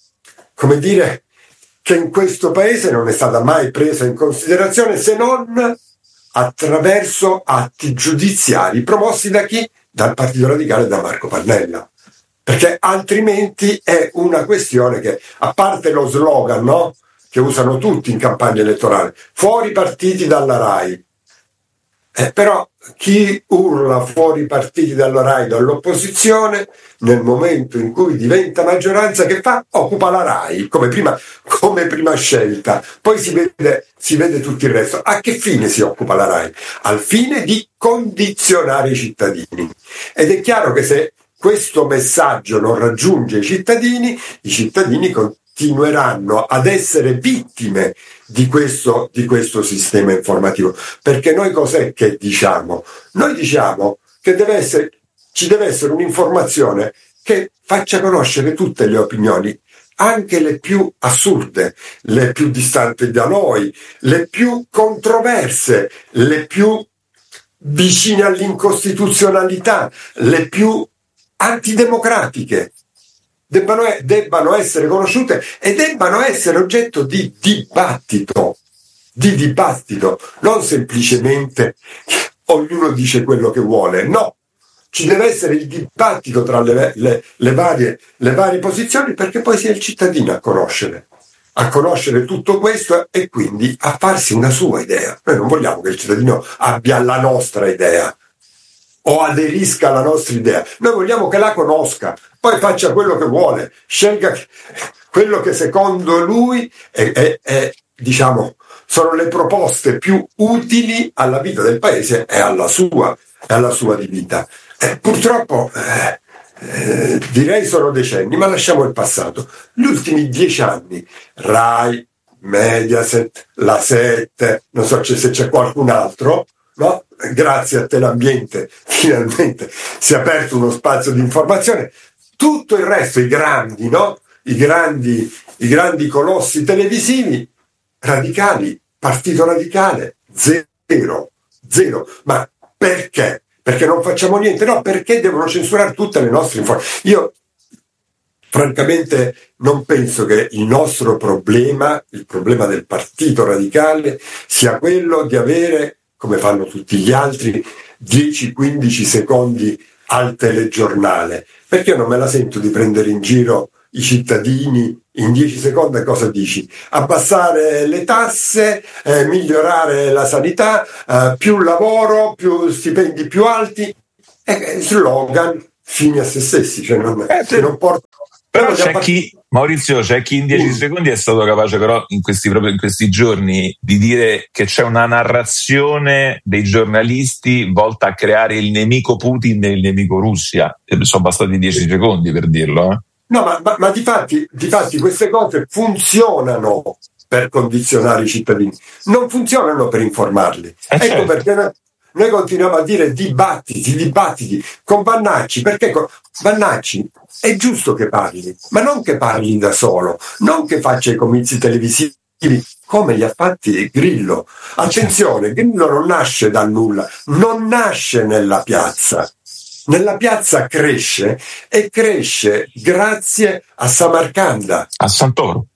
Speaker 5: come dire, che in questo paese non è stata mai presa in considerazione, se non attraverso atti giudiziari promossi da chi? Dal Partito Radicale e da Marco Pannella. Perché altrimenti è una questione che, a parte lo slogan, no? Che usano tutti in campagna elettorale, fuori partiti dalla RAI. Eh, però chi urla fuori partiti dalla RAI dall'opposizione, nel momento in cui diventa maggioranza, che fa? Occupa la RAI come prima, come prima scelta. Poi si vede, si vede tutto il resto. A che fine si occupa la RAI? Al fine di condizionare i cittadini. Ed è chiaro che se questo messaggio non raggiunge i cittadini, i cittadini continueranno ad essere vittime di questo, di questo sistema informativo. Perché noi cos'è che diciamo? Noi diciamo che deve essere, ci deve essere un'informazione che faccia conoscere tutte le opinioni, anche le più assurde, le più distanti da noi, le più controverse, le più vicine all'incostituzionalità, le più antidemocratiche. Debbano, debbano essere conosciute e debbano essere oggetto di dibattito, di dibattito, non semplicemente ognuno dice quello che vuole, no, ci deve essere il dibattito tra le, le, le, varie, le varie posizioni, perché poi sia il cittadino a conoscere, a conoscere tutto questo e quindi a farsi una sua idea. Noi non vogliamo che il cittadino abbia la nostra idea o aderisca alla nostra idea, noi vogliamo che la conosca, poi faccia quello che vuole, scelga quello che secondo lui è, è, è, diciamo, sono le proposte più utili alla vita del paese e alla sua, e alla sua di vita. Eh, purtroppo eh, eh, direi sono decenni, ma lasciamo il passato. Gli ultimi dieci anni, RAI, Mediaset, La Sette, non so se c'è qualcun altro, no? Grazie a Telambiente finalmente si è aperto uno spazio di informazione. Tutto il resto, i grandi, no? I grandi, i grandi colossi televisivi, radicali, Partito Radicale, zero, zero. Ma perché? Perché non facciamo niente? No, perché devono censurare tutte le nostre informazioni? Io francamente non penso che il nostro problema, il problema del Partito Radicale, sia quello di avere, come fanno tutti gli altri, dieci quindici secondi al telegiornale, perché io non me la sento di prendere in giro i cittadini. In dieci secondi cosa dici? Abbassare le tasse, eh, migliorare la sanità, eh, più lavoro, più stipendi più alti, eh, slogan fini a se stessi, cioè non,
Speaker 4: eh,
Speaker 5: che non portano.
Speaker 4: Però c'è chi, Maurizio, c'è chi in dieci secondi è stato capace però in questi, proprio in questi giorni di dire che c'è una narrazione dei giornalisti volta a creare il nemico Putin e il nemico Russia. E sono bastati dieci secondi per dirlo. Eh?
Speaker 5: No, ma, ma, ma difatti, difatti queste cose funzionano per condizionare i cittadini, non funzionano per informarli.
Speaker 4: Eh
Speaker 5: ecco
Speaker 4: certo.
Speaker 5: perché noi, noi continuiamo a dire dibattiti, dibattiti con Vannacci, perché con Vannacci è giusto che parli, ma non che parli da solo, non che faccia i comizi televisivi come li ha fatti Grillo. Attenzione, Grillo non nasce dal nulla, non nasce nella piazza. Nella piazza cresce e cresce grazie a Samarcanda.
Speaker 4: A Santoro.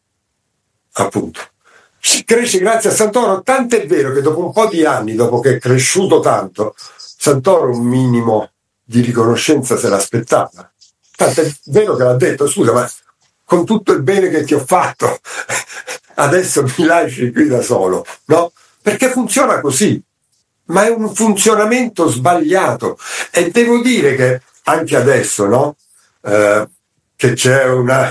Speaker 5: Appunto. Cresce grazie a Santoro, tant'è vero che dopo un po' di anni, dopo che è cresciuto tanto, Santoro un minimo di riconoscenza se l'aspettava. Tant'è vero che l'ha detto: scusa, ma con tutto il bene che ti ho fatto, adesso mi lasci qui da solo, no? Perché funziona così. Ma è un funzionamento sbagliato, e devo dire che anche adesso, no? Eh, che c'è una,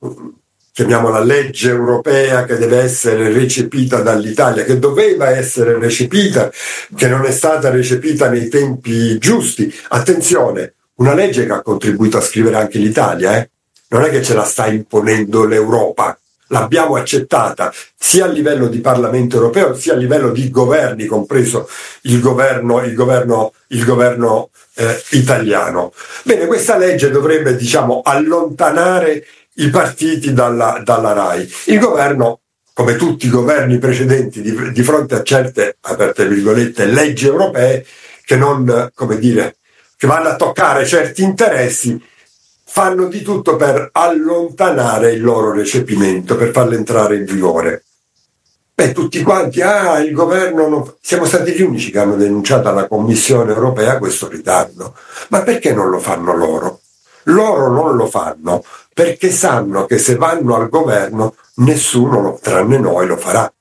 Speaker 5: chiamiamola legge europea, che deve essere recepita dall'Italia, che doveva essere recepita, che non è stata recepita nei tempi giusti. Attenzione, una legge che ha contribuito a scrivere anche l'Italia, eh? Non è che ce la sta imponendo l'Europa. L'abbiamo accettata sia a livello di Parlamento europeo sia a livello di governi, compreso il governo, il governo, il governo eh, italiano. Bene, questa legge dovrebbe, diciamo, allontanare i partiti dalla, dalla RAI. Il governo, come tutti i governi precedenti, di, di fronte a certe, aperte virgolette, leggi europee che non, come dire, che vanno a toccare certi interessi, fanno di tutto per allontanare il loro recepimento, per farlo entrare in vigore. Beh, tutti quanti, ah, il governo non... Siamo stati gli unici che hanno denunciato alla Commissione europea questo ritardo. Ma perché non lo fanno loro? Loro non lo fanno perché sanno che se vanno al governo nessuno, tranne noi, lo farà.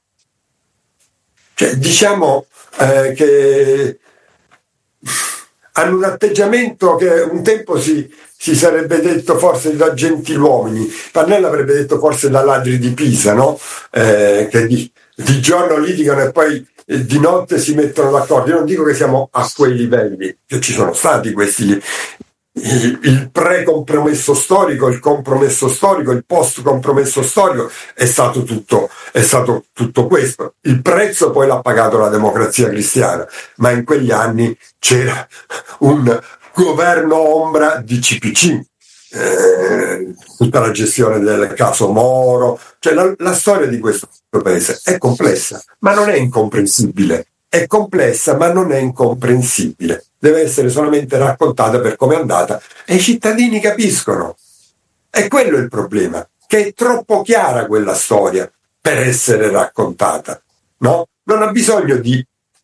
Speaker 5: Cioè, diciamo eh, che hanno un atteggiamento che un tempo si, si sarebbe detto forse da gentiluomini, Pannella avrebbe detto forse da ladri di Pisa, no? Eh, che di, di giorno litigano e poi eh, di notte si mettono d'accordo. Io non dico che siamo a quei livelli, che ci sono stati questi, il, il pre-compromesso storico, il compromesso storico, il post-compromesso storico, è stato tutto, è stato tutto questo. Il prezzo poi l'ha pagato la Democrazia Cristiana, ma in quegli anni c'era un governo ombra di C P C, eh, tutta la gestione del caso Moro, cioè la, la storia di questo paese è complessa, ma non è incomprensibile. È complessa, ma non è incomprensibile. Deve essere solamente raccontata per come è andata e i cittadini capiscono. E quello è il problema, che è troppo chiara quella storia per essere raccontata, no? Non ha bisogno di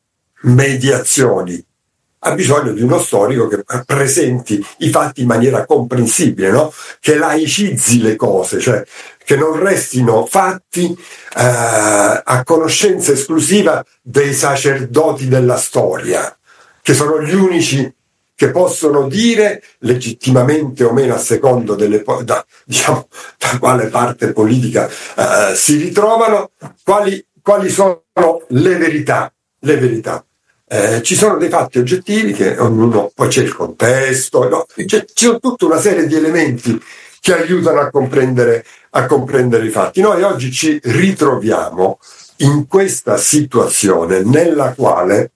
Speaker 5: mediazioni, ha bisogno di uno storico che presenti i fatti in maniera comprensibile, no? Che laicizzi le cose, cioè che non restino fatti eh, a conoscenza esclusiva dei sacerdoti della storia, che sono gli unici che possono dire, legittimamente o meno a secondo delle, da, diciamo, da quale parte politica eh, si ritrovano, quali, quali sono le verità. Le verità. Eh, ci sono dei fatti oggettivi che ognuno, poi c'è il contesto, no? c'è, c'è tutta una serie di elementi che aiutano a comprendere, a comprendere i fatti. Noi oggi ci ritroviamo in questa situazione nella quale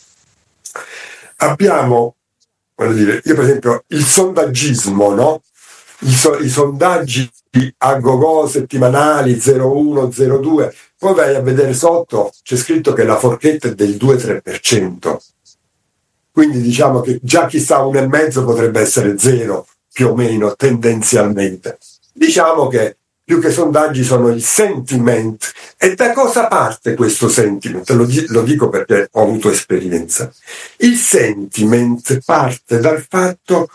Speaker 5: abbiamo, voglio dire, io per esempio il sondaggismo, no? I, so, i sondaggi a go-go settimanali zero uno zero due, poi vai a vedere sotto, c'è scritto che la forchetta è del due tre per cento, quindi diciamo che già chi sta a uno e mezzo potrebbe essere zero più o meno tendenzialmente. Diciamo che più che sondaggi sono il sentiment. E da cosa parte questo sentiment? Lo, lo dico perché ho avuto esperienza. Il sentiment parte dal fatto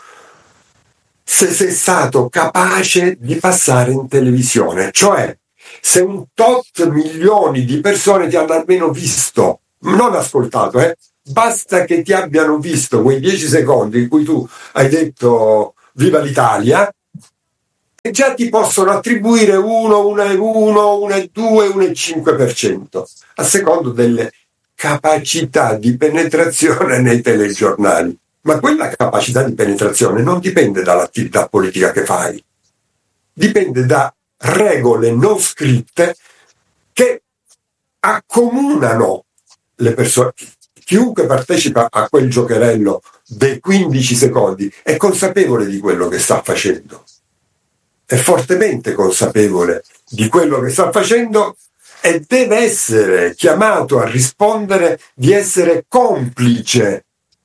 Speaker 5: se sei stato capace di passare in televisione, cioè se un tot milioni di persone ti hanno almeno visto, non ascoltato, eh, basta che ti abbiano visto quei dieci secondi in cui tu hai detto viva l'Italia, e già ti possono attribuire uno, uno e uno, uno e due, uno e cinque per cento, a secondo delle capacità di penetrazione nei telegiornali. Ma quella capacità di penetrazione non dipende dall'attività politica che fai, dipende da regole non scritte che accomunano le persone. Chiunque partecipa a quel giocherello dei quindici secondi è consapevole di quello che sta facendo, è fortemente consapevole di quello che sta facendo e deve essere chiamato a rispondere di essere complice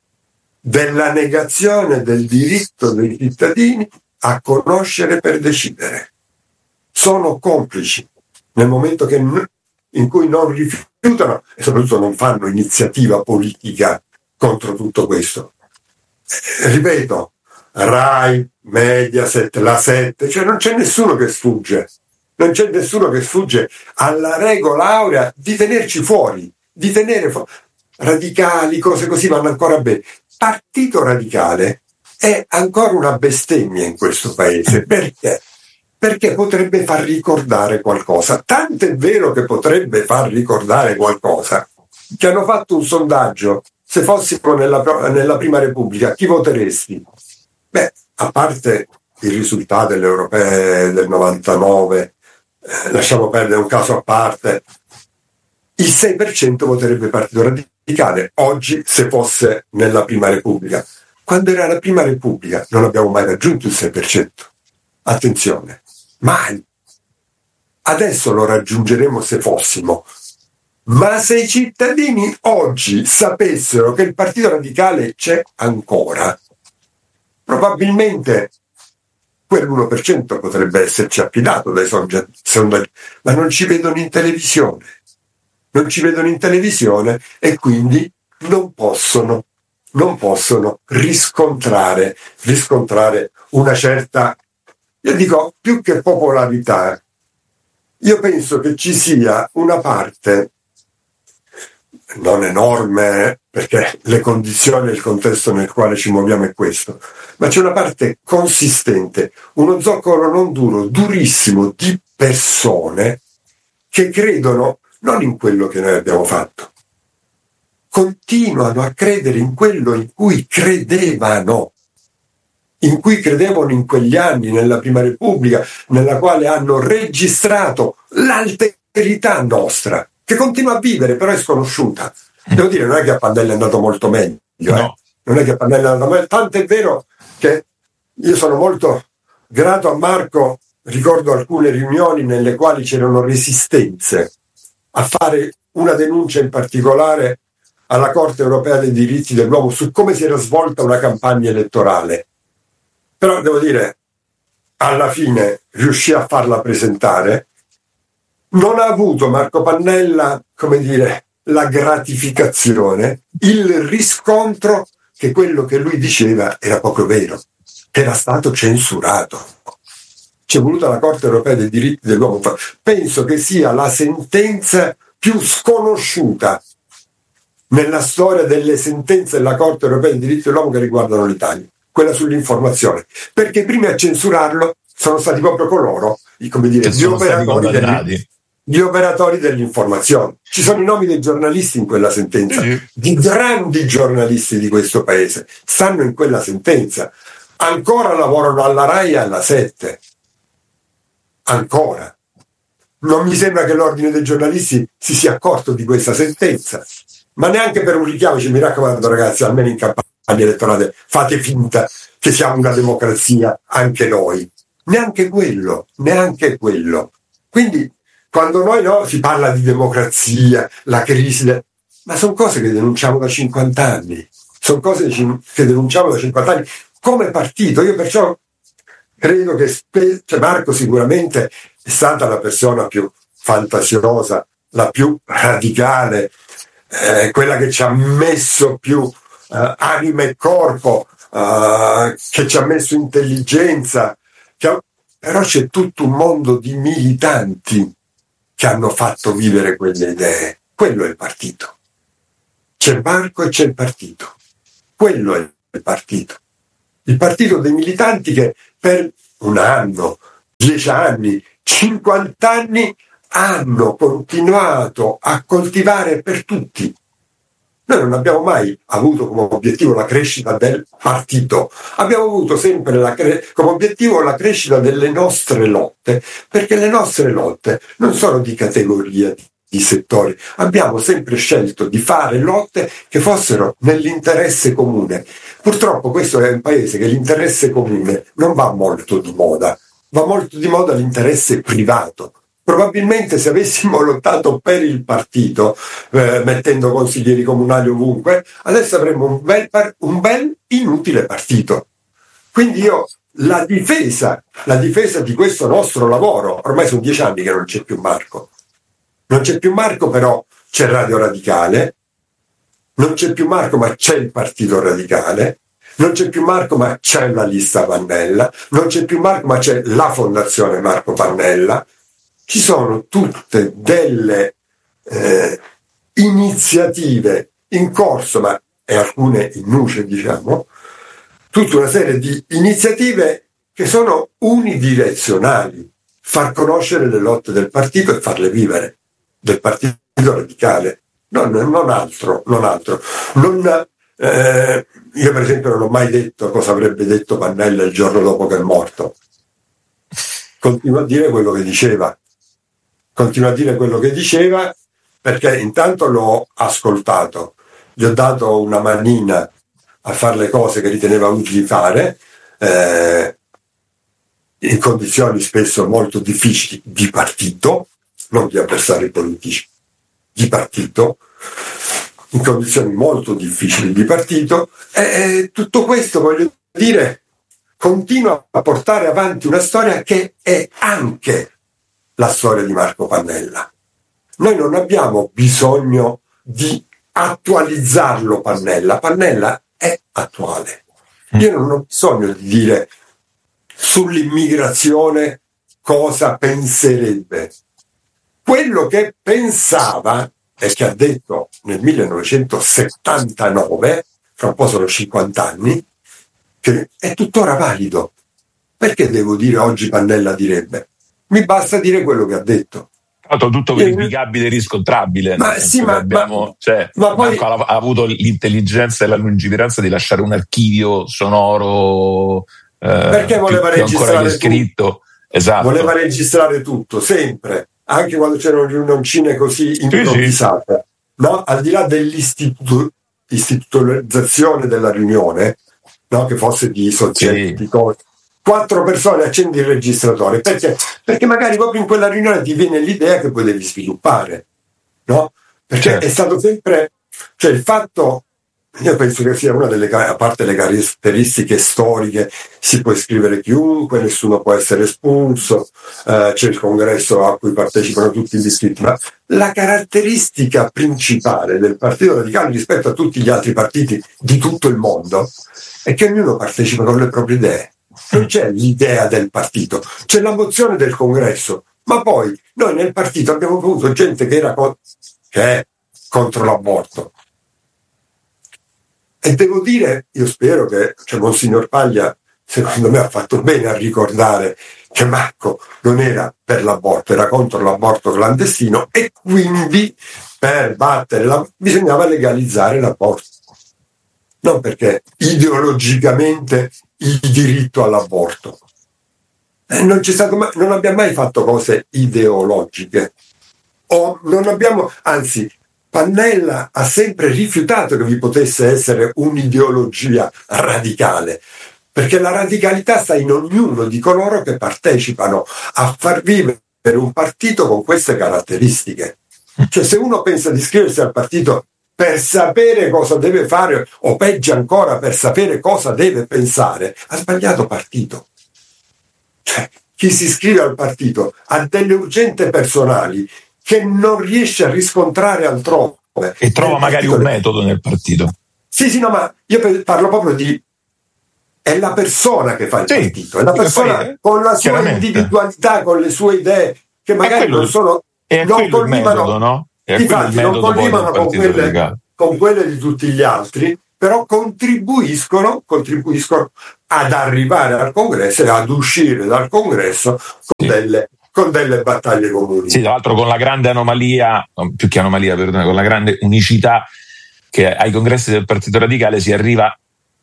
Speaker 5: della negazione del diritto dei cittadini a conoscere per decidere. Sono complici nel momento che, in cui non rifiutano e soprattutto non fanno iniziativa politica contro tutto questo. Eh, ripeto, Rai, Mediaset, La sette, cioè non c'è nessuno che sfugge, non c'è nessuno che sfugge alla regola aurea di tenerci fuori, di tenere fuori. Radicali, cose così vanno ancora bene. Partito radicale è ancora una bestemmia in questo paese. Perché? Perché potrebbe far ricordare qualcosa. Tanto è vero che potrebbe far ricordare qualcosa che hanno fatto un sondaggio: se fossimo nella, nella Prima Repubblica chi voteresti? Beh, a parte il risultato delle europee del novantanove, eh, lasciamo perdere un caso a parte, il sei per cento voterebbe Partito Radicale oggi se fosse nella Prima Repubblica. Quando era la Prima Repubblica non abbiamo mai raggiunto il sei per cento. Attenzione, mai. Adesso lo raggiungeremo se fossimo. Ma se i cittadini oggi sapessero che il Partito Radicale c'è ancora, probabilmente quell'uno per cento potrebbe esserci affidato dai sondaggi, ma non ci vedono in televisione. Non ci vedono in televisione e quindi non possono, non possono riscontrare, riscontrare una certa, io dico, più che popolarità, io penso che ci sia una parte, non enorme, perché le condizioni e il contesto nel quale ci muoviamo è questo, ma c'è una parte consistente, uno zoccolo non duro, durissimo, di persone che credono non in quello che noi abbiamo fatto, continuano a credere in quello in cui credevano, in cui credevano in quegli anni, nella Prima Repubblica, nella quale hanno registrato l'alterità nostra, che continua a vivere, però è sconosciuta. Devo dire, non è che a Pannella è andato molto meglio, no. eh? Non è che a Pannella è andato meglio, tanto è vero che io sono molto grato a Marco, ricordo alcune riunioni nelle quali c'erano resistenze a fare una denuncia in particolare alla Corte Europea dei Diritti dell'Uomo su come si era svolta una campagna elettorale. Però devo dire, alla fine riuscì a farla presentare. Non ha avuto Marco Pannella, come dire, la gratificazione, il riscontro che quello che lui diceva era proprio vero, era stato censurato. C'è voluta la Corte Europea dei Diritti dell'Uomo. Penso che sia la sentenza più sconosciuta nella storia delle sentenze della Corte Europea dei Diritti dell'Uomo che riguardano l'Italia, quella sull'informazione, perché prima a censurarlo sono stati proprio coloro, come dire, gli operatori, degli, gli operatori dell'informazione. Ci sono i nomi dei giornalisti in quella sentenza, sì. Di grandi giornalisti di questo paese, stanno in quella sentenza, ancora lavorano alla Rai e alla sette. Ancora. Non mi sembra che l'ordine dei giornalisti si sia accorto di questa sentenza, ma neanche per un richiamo. Ci mi raccomando ragazzi, almeno in campagna elettorale fate finta che siamo una democrazia anche noi. Neanche quello, neanche quello. Quindi quando noi no, si parla di democrazia, la crisi, ma sono cose che denunciamo da cinquanta anni, sono cose che denunciamo da cinquanta anni come partito. Io perciò credo che spe- cioè Marco sicuramente è stata la persona più fantasiosa, la più radicale, eh, quella che ci ha messo più eh, anima e corpo, eh, che ci ha messo intelligenza, che ha... però c'è tutto un mondo di militanti che hanno fatto vivere quelle idee. Quello è il partito. C'è Marco e c'è il partito. Quello è il partito. Il partito dei militanti che per un anno, dieci anni, cinquanta anni hanno continuato a coltivare per tutti. Noi non abbiamo mai avuto come obiettivo la crescita del partito, abbiamo avuto sempre la cre- come obiettivo la crescita delle nostre lotte, perché le nostre lotte non sono di categoria, di settori, abbiamo sempre scelto di fare lotte che fossero nell'interesse comune. Purtroppo questo è un paese che l'interesse comune non va molto di moda, va molto di moda l'interesse privato. Probabilmente se avessimo lottato per il partito, eh, mettendo consiglieri comunali ovunque, adesso avremmo un bel, par- un bel inutile partito. Quindi io la difesa, la difesa di questo nostro lavoro, ormai sono dieci anni che non c'è più Marco. Non c'è più Marco, però c'è Radio Radicale, non c'è più Marco, ma c'è il Partito Radicale, non c'è più Marco, ma c'è la lista Pannella, non c'è più Marco, ma c'è la Fondazione Marco Pannella. Ci sono tutte delle eh, iniziative in corso, ma e alcune in nuce, diciamo, tutta una serie di iniziative che sono unidirezionali, far conoscere le lotte del partito e farle vivere, del Partito Radicale, non, non altro, non altro. Non, eh, io per esempio non ho mai detto cosa avrebbe detto Pannella il giorno dopo che è morto. Continua a dire quello che diceva. Continua a dire quello che diceva perché intanto l'ho ascoltato, gli ho dato una manina a fare le cose che riteneva utili fare, eh, in condizioni spesso molto difficili di partito, non di avversari politici, di partito, in condizioni molto difficili di partito, e tutto questo, voglio dire, continua a portare avanti una storia che è anche la storia di Marco Pannella. Noi non abbiamo bisogno di attualizzarlo Pannella, Pannella è attuale. Io non ho bisogno di dire sull'immigrazione cosa penserebbe. Quello che pensava e che ha detto nel millenovecentosettantanove, fra un po' sono cinquanta anni, che è tuttora valido. Perché devo dire oggi Pannella direbbe? Mi basta dire quello che ha detto.
Speaker 4: Tutto verificabile e riscontrabile.
Speaker 5: Ma sì, ma,
Speaker 4: abbiamo,
Speaker 5: ma,
Speaker 4: cioè,
Speaker 5: ma poi
Speaker 4: ha, ha avuto l'intelligenza e la lungimiranza di lasciare un archivio sonoro eh,
Speaker 5: perché voleva
Speaker 4: più,
Speaker 5: registrare
Speaker 4: più scritto. Esatto.
Speaker 5: Voleva registrare tutto, sempre, anche quando c'erano riunioncine così improvvisate. Sì, sì. No? Al di là dell'istituzionalizzazione della riunione, no? Che fosse di soggetti, sì. Cose. Quattro persone accendi il registratore, perché? Perché magari proprio in quella riunione ti viene l'idea che poi devi sviluppare, no? Perché certo. È stato sempre, cioè il fatto, io penso che sia una delle, a parte le caratteristiche storiche, si può iscrivere chiunque, nessuno può essere espulso, eh, c'è il congresso a cui partecipano tutti gli iscritti, ma la caratteristica principale del Partito Radicale rispetto a tutti gli altri partiti di tutto il mondo è che ognuno partecipa con le proprie idee. Non c'è l'idea del partito, c'è la mozione del congresso, ma poi noi nel partito abbiamo avuto gente che era con, che è contro l'aborto. E devo dire, io spero che cioè, Monsignor Paglia, secondo me, ha fatto bene a ricordare che Marco non era per l'aborto, era contro l'aborto clandestino e quindi per battere la, bisognava legalizzare l'aborto. Non perché ideologicamente il diritto all'aborto. Eh, non c'è stato mai, non abbiamo mai fatto cose ideologiche. O non abbiamo, anzi, Pannella ha sempre rifiutato che vi potesse essere un'ideologia radicale, perché la radicalità sta in ognuno di coloro che partecipano a far vivere un partito con queste caratteristiche. Cioè, se uno pensa di iscriversi al partito per sapere cosa deve fare, o peggio ancora per sapere cosa deve pensare, ha sbagliato partito. Cioè, chi si iscrive al partito ha delle urgenze personali che non riesce a riscontrare altrove.
Speaker 4: E trova magari un metodo nel partito.
Speaker 5: Sì, sì, no, ma io parlo proprio di... È la persona che fa il
Speaker 4: sì,
Speaker 5: partito, è la persona
Speaker 4: poi,
Speaker 5: con la sua individualità, con le sue idee, che magari
Speaker 4: quello,
Speaker 5: non sono...
Speaker 4: E
Speaker 5: non
Speaker 4: quello il metodo, no? E
Speaker 5: infatti non collimano con quelle, con quelle di tutti gli altri, però contribuiscono, contribuiscono ad arrivare al congresso e ad uscire dal congresso con, sì. delle, con delle battaglie comuni.
Speaker 4: Sì, tra l'altro con la grande anomalia, più che anomalia, perdone, con la grande unicità che ai congressi del Partito Radicale si arriva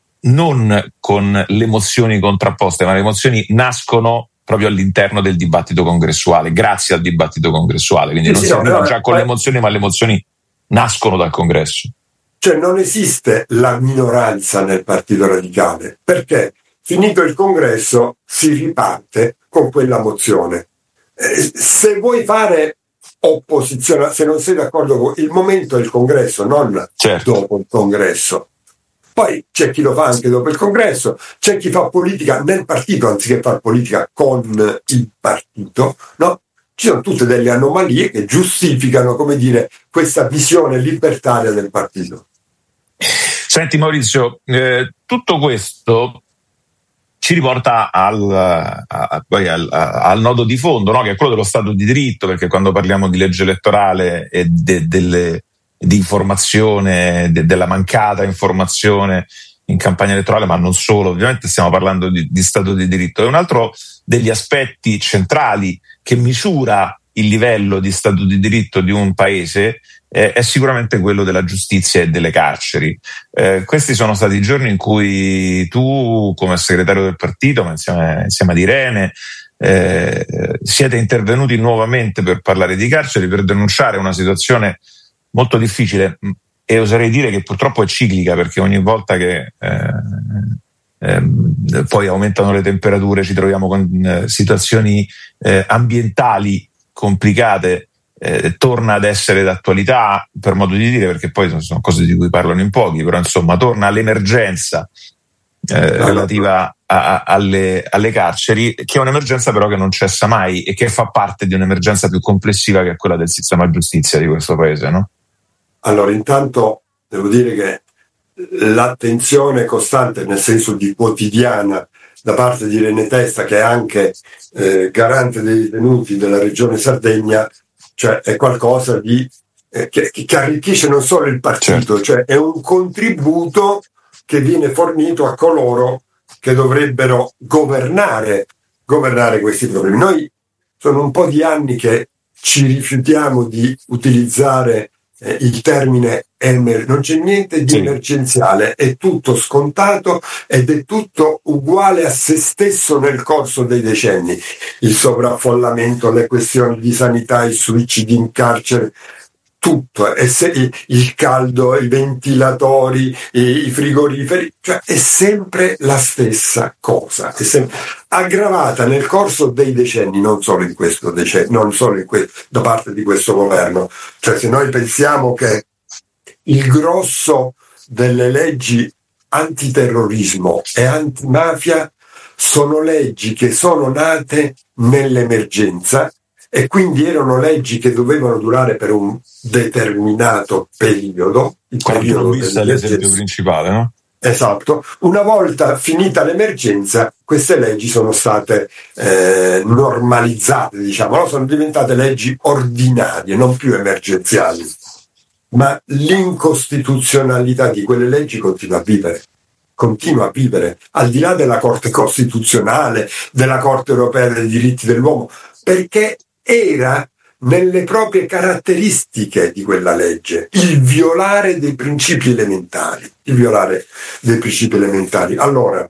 Speaker 4: non con le mozioni contrapposte, ma le mozioni nascono proprio all'interno del dibattito congressuale, grazie al dibattito congressuale, quindi sì, non sì, si no, arriva no, già con ma... le mozioni, ma le mozioni nascono dal congresso.
Speaker 5: Cioè non esiste la minoranza nel Partito Radicale, perché finito il congresso si riparte con quella mozione. Eh, se vuoi fare opposizione, se non sei d'accordo con il momento del congresso, non certo. dopo il congresso. Poi c'è chi lo fa anche dopo il congresso, c'è chi fa politica nel partito anziché fare politica con il partito, no? Ci sono tutte delle anomalie che giustificano, come dire, questa visione libertaria del partito.
Speaker 4: Senti Maurizio, eh, tutto questo ci riporta al, a, a, poi al, a, al nodo di fondo, no? Che è quello dello Stato di diritto, perché quando parliamo di legge elettorale e de, delle di informazione, de, della mancata informazione in campagna elettorale, ma non solo, ovviamente stiamo parlando di, di Stato di diritto. E un altro degli aspetti centrali che misura il livello di Stato di diritto di un paese eh, è sicuramente quello della giustizia e delle carceri. Eh, questi sono stati i giorni in cui tu, come segretario del partito, ma insieme, insieme ad Irene, eh, siete intervenuti nuovamente per parlare di carceri, per denunciare una situazione molto difficile e oserei dire che purtroppo è ciclica, perché ogni volta che eh, eh, poi aumentano le temperature ci troviamo con eh, situazioni eh, ambientali complicate, eh, torna ad essere d'attualità, per modo di dire, perché poi sono cose di cui parlano in pochi, però insomma torna l'emergenza eh, relativa a, a, alle, alle carceri, che è un'emergenza però che non cessa mai e che fa parte di un'emergenza più complessiva, che è quella del sistema giustizia di questo paese, no?
Speaker 5: Allora, intanto devo dire che l'attenzione costante, nel senso di quotidiana, da parte di Irene Testa, che è anche eh, garante dei detenuti della regione Sardegna, cioè è qualcosa di eh, che, che arricchisce non solo il partito, certo. Cioè è un contributo che viene fornito a coloro che dovrebbero governare, governare questi problemi. Noi sono un po' di anni che ci rifiutiamo di utilizzare eh, il termine emer- non c'è niente di sì. emergenziale, è tutto scontato ed è tutto uguale a se stesso nel corso dei decenni. Il sovraffollamento, le questioni di sanità, i suicidi in carcere, tutto, è se- il caldo, i ventilatori, i, i frigoriferi, cioè è sempre la stessa cosa, è sempre aggravata nel corso dei decenni, non solo in questo decennio, non solo in que- da parte di questo governo. Cioè, se noi pensiamo che il grosso delle leggi antiterrorismo e antimafia sono leggi che sono nate nell'emergenza, e quindi erano leggi che dovevano durare per un determinato periodo. Il periodo
Speaker 4: è l'esempio principale, no?
Speaker 5: Esatto. Una volta finita l'emergenza, queste leggi sono state eh, normalizzate, diciamo, no? Sono diventate leggi ordinarie, non più emergenziali. Ma l'incostituzionalità di quelle leggi continua a vivere. Continua a vivere, al di là della Corte Costituzionale, della Corte Europea dei Diritti dell'Uomo, perché era nelle proprie caratteristiche di quella legge il violare dei principi elementari, il violare dei principi elementari. Allora,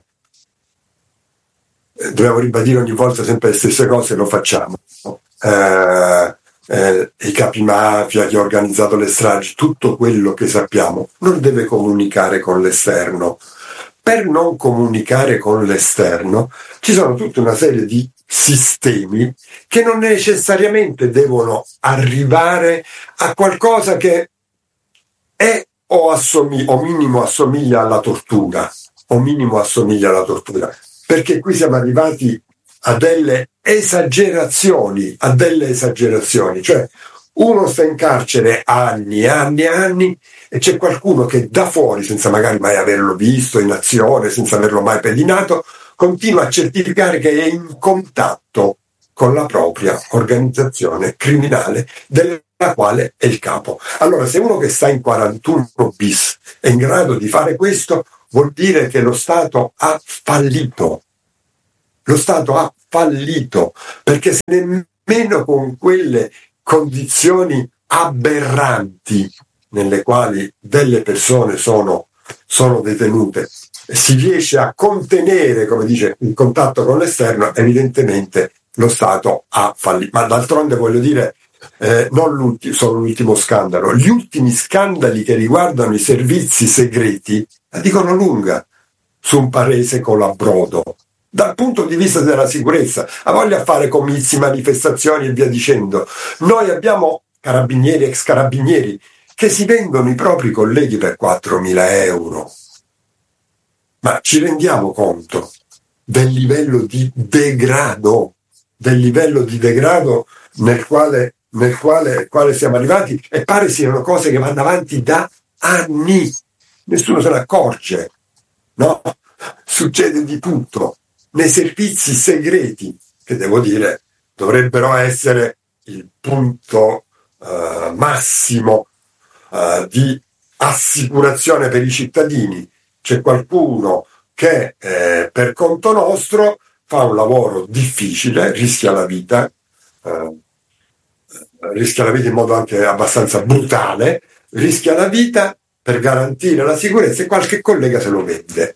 Speaker 5: eh, dobbiamo ribadire ogni volta sempre le stesse cose, lo facciamo. Eh, eh, i capimafia, chi ha organizzato le stragi, tutto quello che sappiamo non deve comunicare con l'esterno. Per non comunicare con l'esterno ci sono tutta una serie di sistemi che non necessariamente devono arrivare a qualcosa che è o, assomig- o minimo assomiglia alla tortura, o minimo assomiglia alla tortura, perché qui siamo arrivati a delle esagerazioni, a delle esagerazioni, cioè uno sta in carcere anni e anni e anni e c'è qualcuno che da fuori, senza magari mai averlo visto in azione, senza averlo mai pedinato, continua a certificare che è in contatto con la propria organizzazione criminale della quale è il capo. Allora, se uno che sta in quarantuno bis è in grado di fare questo, vuol dire che lo Stato ha fallito. Lo Stato ha fallito, perché se nemmeno con quelle condizioni aberranti nelle quali delle persone sono, sono detenute si riesce a contenere, come dice, il contatto con l'esterno, evidentemente lo Stato ha fallito. Ma d'altronde voglio dire, eh, non l'ultimo, solo l'ultimo scandalo, gli ultimi scandali che riguardano i servizi segreti la dicono lunga su un paese colabrodo. Dal punto di vista della sicurezza, ha voglia a fare comizi, manifestazioni e via dicendo. Noi abbiamo carabinieri, ex carabinieri, che si vendono i propri colleghi per quattromila euro. Ma ci rendiamo conto del livello di degrado, del livello di degrado nel quale, nel quale, quale siamo arrivati, e pare siano cose che vanno avanti da anni. Nessuno se ne accorge, no? Succede di tutto. Nei servizi segreti, che devo dire dovrebbero essere il punto uh, massimo uh, di assicurazione per i cittadini, c'è qualcuno che eh, per conto nostro fa un lavoro difficile, rischia la vita, uh, rischia la vita in modo anche abbastanza brutale, rischia la vita per garantire la sicurezza, e qualche collega se lo vende.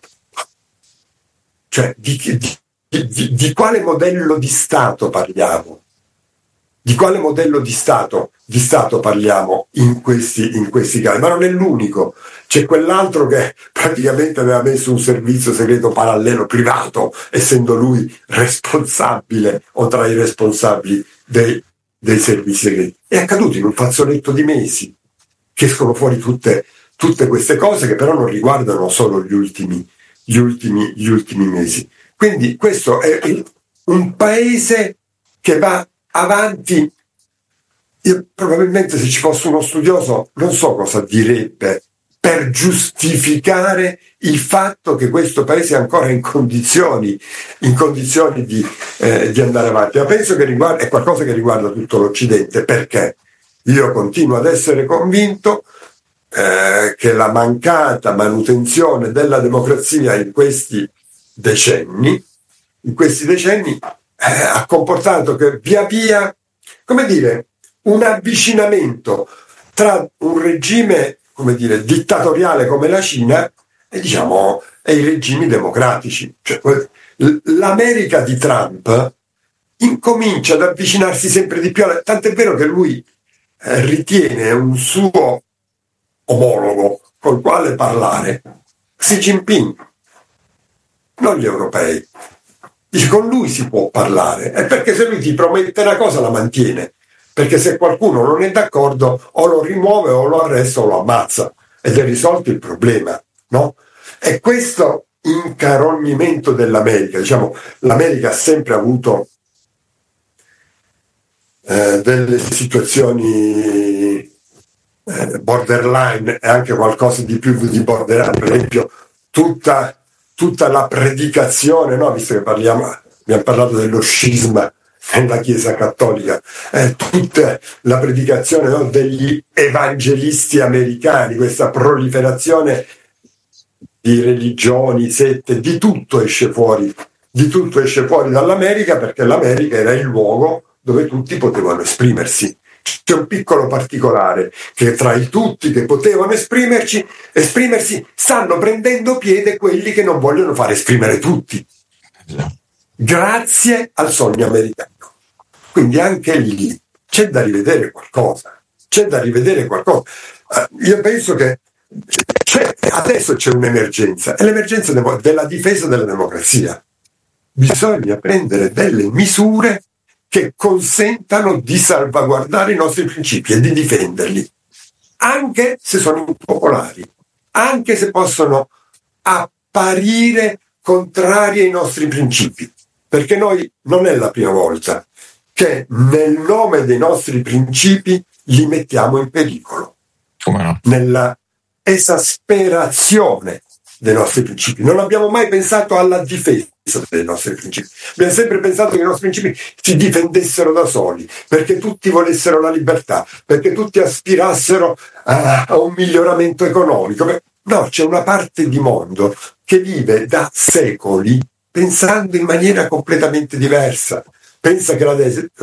Speaker 5: Cioè, di, di, di, di quale modello di Stato parliamo? Di quale modello di Stato, di Stato parliamo in questi, in questi casi? Ma non è l'unico. C'è quell'altro che praticamente aveva messo un servizio segreto parallelo privato, essendo lui responsabile o tra i responsabili dei, dei servizi segreti. È accaduto in un fazzoletto di mesi che escono fuori tutte, tutte queste cose, che però non riguardano solo gli ultimi Gli ultimi, gli ultimi mesi. Quindi questo è un paese che va avanti. Io, probabilmente, se ci fosse uno studioso, non so cosa direbbe per giustificare il fatto che questo paese è ancora in condizioni, in condizioni di, eh, di andare avanti. Ma penso che riguarda, è qualcosa che riguarda tutto l'Occidente, perché io continuo ad essere convinto Eh, che la mancata manutenzione della democrazia in questi decenni, in questi decenni eh, ha comportato che via via, come dire, un avvicinamento tra un regime, come dire, dittatoriale come la Cina e, diciamo, e i regimi democratici. Cioè, l'America di Trump incomincia ad avvicinarsi sempre di più, alla, tant'è vero che lui eh, ritiene un suo omologo col quale parlare Xi Jinping, non gli europei. Dice, con lui si può parlare, è perché se lui ti promette una cosa la mantiene, perché se qualcuno non è d'accordo o lo rimuove o lo arresta o lo ammazza, ed è risolto il problema, no? E questo incarognimento dell'America, diciamo, l'America ha sempre avuto eh, delle situazioni borderline e anche qualcosa di più di borderline, per esempio tutta, tutta la predicazione, no? Visto che parliamo, abbiamo parlato dello scisma nella Chiesa Cattolica, eh, tutta la predicazione, no, degli evangelisti americani, questa proliferazione di religioni, sette, di tutto esce fuori, di tutto esce fuori dall'America, perché l'America era il luogo dove tutti potevano esprimersi. C'è un piccolo particolare, che tra i tutti che potevano esprimerci, esprimersi stanno prendendo piede quelli che non vogliono far esprimere tutti, grazie al sogno americano. Quindi anche lì c'è da rivedere qualcosa, c'è da rivedere qualcosa. Uh, io penso che c'è, adesso c'è un'emergenza, è l'emergenza de- della difesa della democrazia. Bisogna prendere delle misure che consentano di salvaguardare i nostri principi e di difenderli, anche se sono impopolari, anche se possono apparire contrari ai nostri principi. perché noi non è la prima volta che nel nome dei nostri principi li mettiamo in pericolo.
Speaker 4: Come no?
Speaker 5: Nella esasperazione dei nostri principi. Non abbiamo mai pensato alla difesa dei nostri principi. Abbiamo sempre pensato che i nostri principi si difendessero da soli, perché tutti volessero la libertà, perché tutti aspirassero a, a un miglioramento economico. No, c'è una parte di mondo che vive da secoli pensando in maniera completamente diversa. Pensa che la,